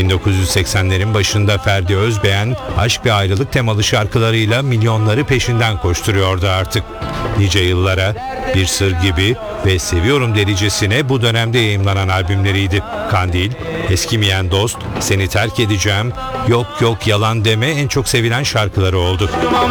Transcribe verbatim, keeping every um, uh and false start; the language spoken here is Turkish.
bin dokuz yüz seksenlerin başında Ferdi Özbeğen aşk ve ayrılık temalı şarkılarıyla milyonları peşinden koşturuyordu artık. Nice yıllara, Bir Sır Gibi ve Seviyorum Delicesine bu dönemde yayımlanan albümleriydi. Kandil, Eskimeyen Dost, Seni Terk Edeceğim, Yok Yok Yalan Deme en çok sevilen şarkıları oldu.